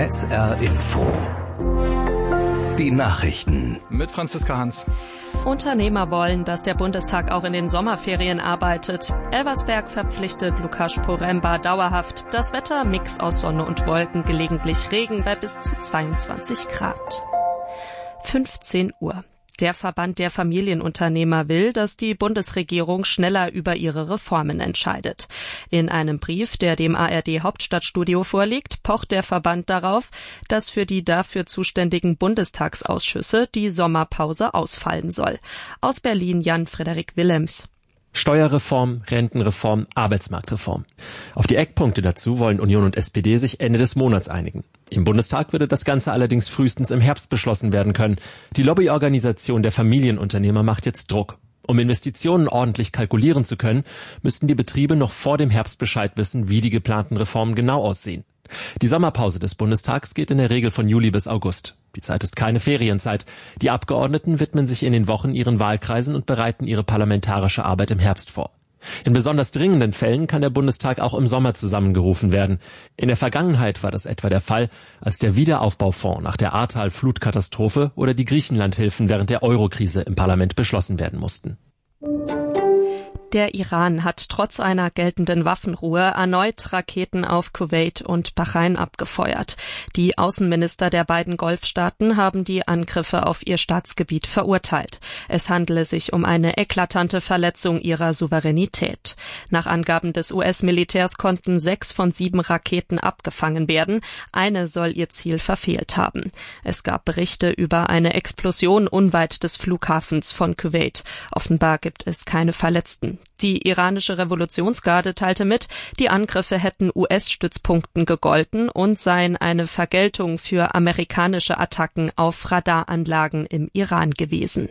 SR Info. Die Nachrichten. Mit Franziska Hans. Unternehmer wollen, dass der Bundestag auch in den Sommerferien arbeitet. Elversberg verpflichtet Łukasz Poręba dauerhaft. Das Wetter Mix aus Sonne und Wolken, gelegentlich Regen bei bis zu 22 Grad. 15 Uhr. Der Verband der Familienunternehmer will, dass die Bundesregierung schneller über ihre Reformen entscheidet. In einem Brief, der dem ARD Hauptstadtstudio vorliegt, pocht der Verband darauf, dass für die dafür zuständigen Bundestagsausschüsse die Sommerpause ausfallen soll. Aus Berlin Jan-Frederik Willems. Steuerreform, Rentenreform, Arbeitsmarktreform. Auf die Eckpunkte dazu wollen Union und SPD sich Ende des Monats einigen. Im Bundestag würde das Ganze allerdings frühestens im Herbst beschlossen werden können. Die Lobbyorganisation der Familienunternehmer macht jetzt Druck. Um Investitionen ordentlich kalkulieren zu können, müssten die Betriebe noch vor dem Herbst Bescheid wissen, wie die geplanten Reformen genau aussehen. Die Sommerpause des Bundestags geht in der Regel von Juli bis August. Die Zeit ist keine Ferienzeit. Die Abgeordneten widmen sich in den Wochen ihren Wahlkreisen und bereiten ihre parlamentarische Arbeit im Herbst vor. In besonders dringenden Fällen kann der Bundestag auch im Sommer zusammengerufen werden. In der Vergangenheit war das etwa der Fall, als der Wiederaufbaufonds nach der Ahrtal-Flutkatastrophe oder die Griechenlandhilfen während der Eurokrise im Parlament beschlossen werden mussten. Der Iran hat trotz einer geltenden Waffenruhe erneut Raketen auf Kuwait und Bahrain abgefeuert. Die Außenminister der beiden Golfstaaten haben die Angriffe auf ihr Staatsgebiet verurteilt. Es handele sich um eine eklatante Verletzung ihrer Souveränität. Nach Angaben des US-Militärs konnten 6 von 7 Raketen abgefangen werden. Eine soll ihr Ziel verfehlt haben. Es gab Berichte über eine Explosion unweit des Flughafens von Kuwait. Offenbar gibt es keine Verletzten. Die iranische Revolutionsgarde teilte mit, die Angriffe hätten US-Stützpunkten gegolten und seien eine Vergeltung für amerikanische Attacken auf Radaranlagen im Iran gewesen.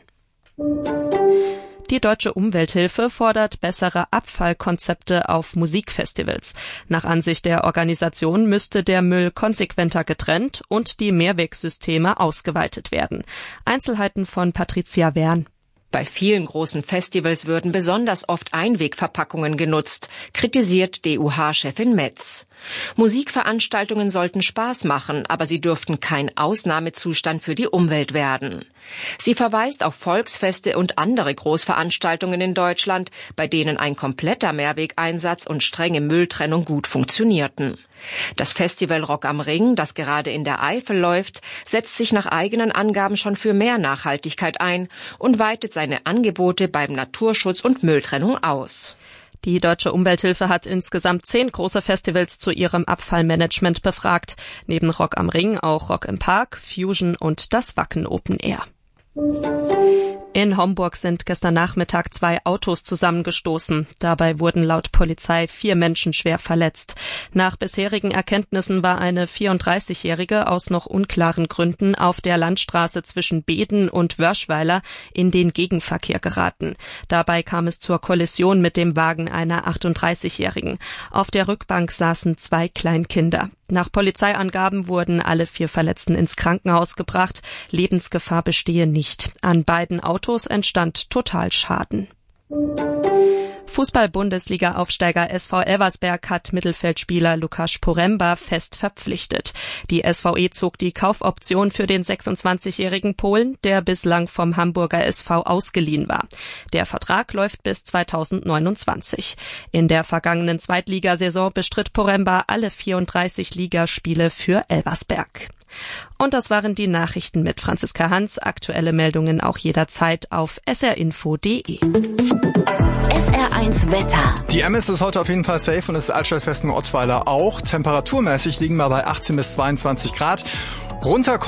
Die Deutsche Umwelthilfe fordert bessere Abfallkonzepte auf Musikfestivals. Nach Ansicht der Organisation müsste der Müll konsequenter getrennt und die Mehrwegsysteme ausgeweitet werden. Einzelheiten von Patricia Wern. Bei vielen großen Festivals würden besonders oft Einwegverpackungen genutzt, kritisiert DUH-Chefin Metz. Musikveranstaltungen sollten Spaß machen, aber sie dürften kein Ausnahmezustand für die Umwelt werden. Sie verweist auf Volksfeste und andere Großveranstaltungen in Deutschland, bei denen ein kompletter Mehrwegeinsatz und strenge Mülltrennung gut funktionierten. Das Festival Rock am Ring, das gerade in der Eifel läuft, setzt sich nach eigenen Angaben schon für mehr Nachhaltigkeit ein und weitet seine Angebote beim Naturschutz und Mülltrennung aus. Die Deutsche Umwelthilfe hat insgesamt 10 große Festivals zu ihrem Abfallmanagement befragt. Neben Rock am Ring auch Rock im Park, Fusion und das Wacken Open Air. In Homburg sind gestern Nachmittag 2 Autos zusammengestoßen. Dabei wurden laut Polizei 4 Menschen schwer verletzt. Nach bisherigen Erkenntnissen war eine 34-Jährige aus noch unklaren Gründen auf der Landstraße zwischen Beeden und Wörschweiler in den Gegenverkehr geraten. Dabei kam es zur Kollision mit dem Wagen einer 38-Jährigen. Auf der Rückbank saßen 2 Kleinkinder. Nach Polizeiangaben wurden alle 4 Verletzten ins Krankenhaus gebracht. Lebensgefahr bestehe nicht. An beiden Autos entstand Totalschaden. Fußball-Bundesliga-Aufsteiger SV Elversberg hat Mittelfeldspieler Łukasz Poręba fest verpflichtet. Die SVE zog die Kaufoption für den 26-jährigen Polen, der bislang vom Hamburger SV ausgeliehen war. Der Vertrag läuft bis 2029. In der vergangenen Zweitligasaison bestritt Poręba alle 34 Ligaspiele für Elversberg. Und das waren die Nachrichten mit Franziska Hans. Aktuelle Meldungen auch jederzeit auf srinfo.de. SR1 Wetter. Die Ems ist heute auf jeden Fall safe und das Altstadtfest in Ottweiler auch. Temperaturmäßig liegen wir bei 18 bis 22 Grad. Runter